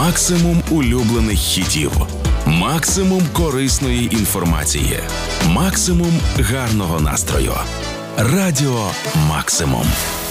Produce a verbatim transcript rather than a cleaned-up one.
Максимум улюблених хітів. Максимум корисної інформації. Максимум гарного настрою. Радіо Максимум.